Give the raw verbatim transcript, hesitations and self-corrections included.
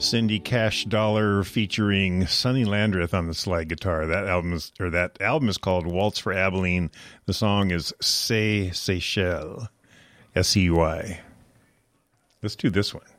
Cindy Cash Dollar featuring Sonny Landreth on the slide guitar. That album is, or that album is called Waltz for Abilene. The song is Say Seychelles, S E Y. Let's do this one.